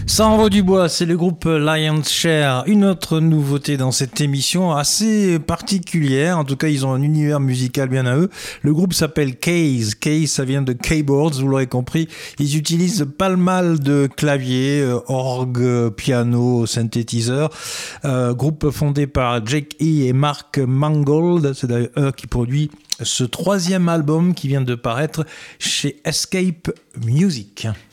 Ça envoie du bois, c'est le groupe Lion's Share. Une autre nouveauté dans cette émission assez particulière. En tout cas, ils ont un univers musical bien à eux. Le groupe s'appelle Case. Case, ça vient de keyboards, vous l'aurez compris. Ils utilisent pas le mal de claviers, orgue, piano, synthétiseur. Groupe fondé par Jake E. et Mark Mangold. C'est d'ailleurs eux qui produit ce troisième album qui vient de paraître chez Escape Music.